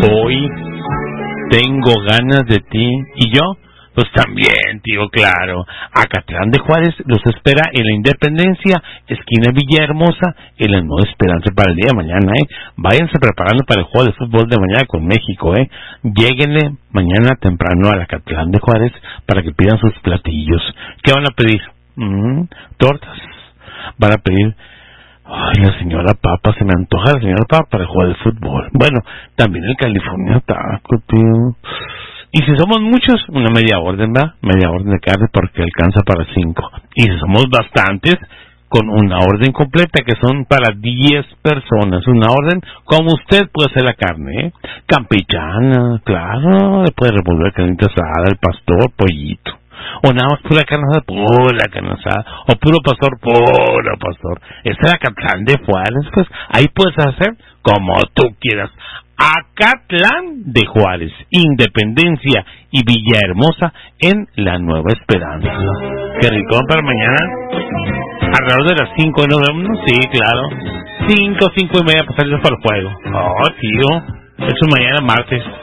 Hoy tengo ganas de ti. ¿Y yo? Pues también, tío, claro. Acatlán de Juárez los espera en la Independencia, esquina Villahermosa, en la Nueva Esperanza para el día de mañana, Váyanse preparando para el juego de fútbol de mañana con México, Lléguenle mañana temprano al Acatlán de Juárez para que pidan sus platillos. ¿Qué van a pedir? Tortas. Van a pedir... Ay, la señora Papa, se me antoja la señora Papa para el juego de fútbol. Bueno, también el California Taco, tío. Y si somos muchos, una media orden, ¿verdad? Media orden de carne porque alcanza para 5. Y si somos bastantes, con una orden completa que son para 10 personas. Una orden como usted puede hacer la carne, Campechana, claro. Le puede revolver carnita asada, el pastor, pollito. O nada más pura carne asada, pura carne asada. O puro pastor, puro pastor. Esta es la Acatlán de Juárez, pues. Ahí puedes hacer como tú quieras. Acatlán de Juárez, Independencia y Villahermosa en la Nueva Esperanza. Qué rico para mañana. Alrededor de las 5 nos vemos. Sí, claro. 5 y media para salir para el juego. Oh, tío. Eso mañana martes.